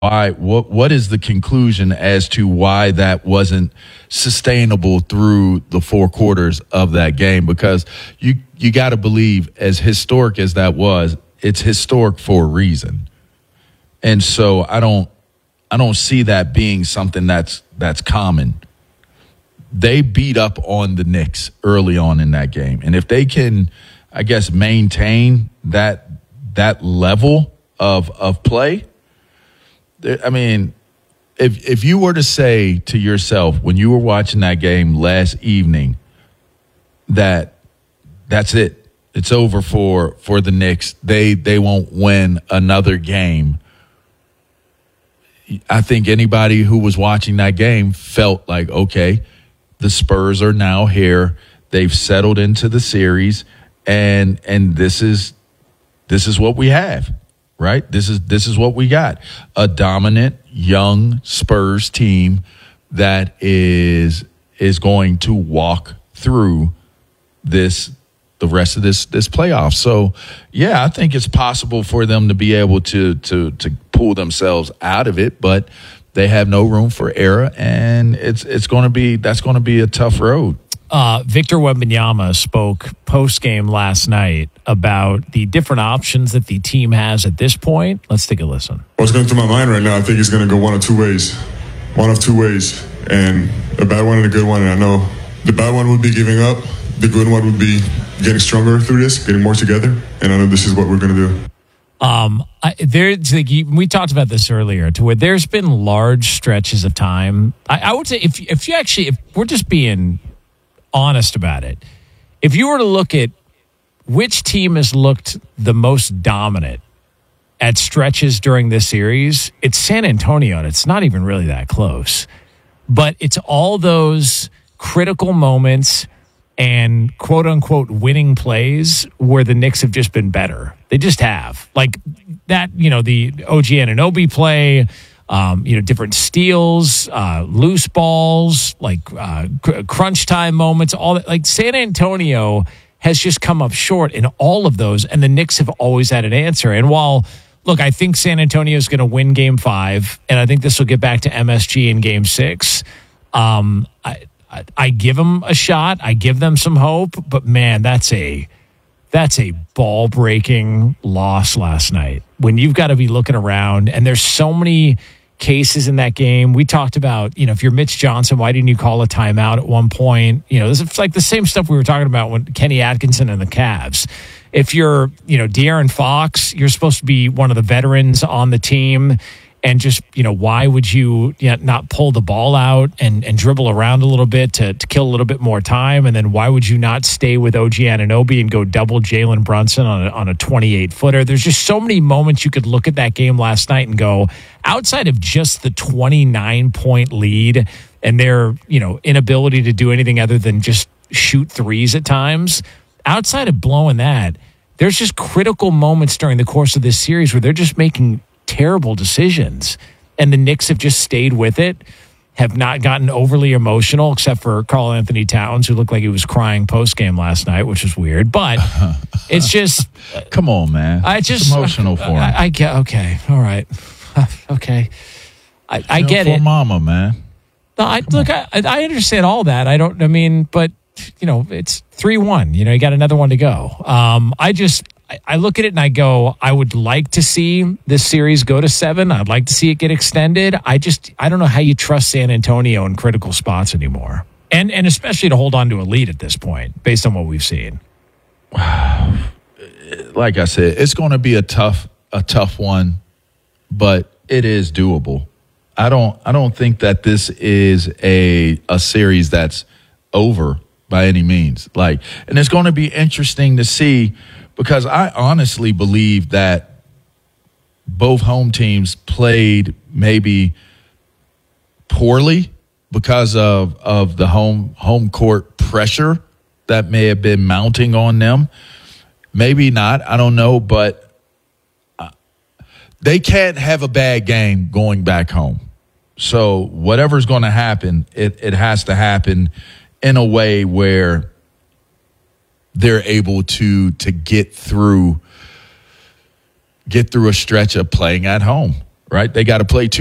why what is the conclusion as to why that wasn't sustainable through the four quarters of that game? Because you got to believe, as historic as that was, it's historic for a reason. And so I don't see that being something that's common. They beat up on the Knicks early on in that game. And if they can, I guess, maintain that level of play, I mean, if you were to say to yourself when you were watching that game last evening that that's it, it's over for the Knicks, they won't win another game, I think anybody who was watching that game felt like, okay, the Spurs are now here. They've settled into the series, and this is what we have, right? This is what we got. A dominant young Spurs team that is going to walk through the rest of this playoff. So, yeah, I think it's possible for them to be able to pull themselves out of it, but they have no room for error, and that's going to be a tough road. Victor Wembanyama spoke post-game last night about the different options that the team has at this point. Let's take a listen. What's going through my mind right now, I think it's going to go one of two ways, and a bad one and a good one. And I know the bad one would be giving up. The good one would be getting stronger through this, getting more together, and I know this is what we're going to do. We talked about this earlier, to where there's been large stretches of time. I would say if we're just being honest about it, if you were to look at which team has looked the most dominant at stretches during this series, it's San Antonio, and it's not even really that close. But it's all those critical moments and quote-unquote winning plays where the Knicks have just been better. They just have. Like that, the OG Anunoby play, different steals, loose balls, like crunch time moments, all that. Like San Antonio has just come up short in all of those, and the Knicks have always had an answer. And while, look, I think San Antonio is going to win Game 5, and I think this will get back to MSG in Game 6, I give them a shot. I give them some hope, but man, that's a ball-breaking loss last night. When you've got to be looking around, and there's so many cases in that game. We talked about, if you're Mitch Johnson, why didn't you call a timeout at one point? This is like the same stuff we were talking about when Kenny Atkinson and the Cavs. If you're, De'Aaron Fox, you're supposed to be one of the veterans on the team. And just, why would you not pull the ball out and dribble around a little bit to kill a little bit more time? And then why would you not stay with OG Anunoby and go double Jalen Brunson on a 28-footer? There's just so many moments you could look at that game last night and go, outside of just the 29-point lead and their, inability to do anything other than just shoot threes at times, outside of blowing that, there's just critical moments during the course of this series where they're just making terrible decisions, and the Knicks have just stayed with it, have not gotten overly emotional, except for Karl Anthony Towns, who looked like he was crying post-game last night, which was weird. But it's just come on, man. It's emotional for him. I get okay, all right, okay. I get it, mama, man. No, I understand all that. But it's 3-1. You got another one to go. I look at it and I go, I would like to see this series go to 7. I'd like to see it get extended. I don't know how you trust San Antonio in critical spots anymore. And especially to hold on to a lead at this point, based on what we've seen. Like I said, it's going to be a tough one, but it is doable. I don't think that this is a series that's over by any means. And it's going to be interesting to see, because I honestly believe that both home teams played maybe poorly because of the home court pressure that may have been mounting on them. Maybe not, I don't know, but they can't have a bad game going back home. So whatever's going to happen, it has to happen in a way where they're able to get through a stretch of playing at home, right? They got to play two